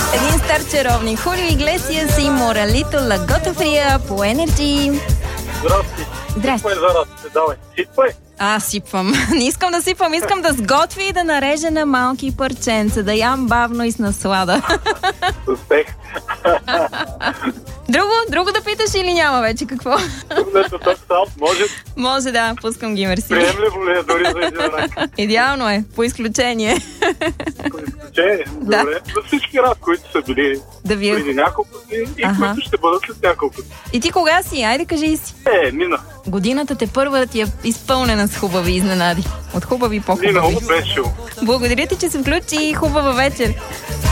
Един стар чаровник. Хулио Иглесиас и Моралито Лагота Фрия по Energy. Здрасти. Здрасти. Сипвай зарадците, давай. Сипвай. Сипвам. Не искам да сипвам, искам да сготвя и да нарежа на малки парченца, да ям бавно и с наслада. Успех. Друго да питаш или няма вече какво? Може? Може, да, пускам ги, мерси. Приемливо ли е дори за един рак? Идеално е, по изключение. По изключение? Добре. За всички раз, които са били преди няколко дни и които ще бъдат след няколко дни. И ти кога си? Айде, кажи си. Мина. Годината те първа ти е изпълнена с хубави изненади. От хубави по-хубави. Минало беше. Благодаря ти, че се включи и хубава вечер.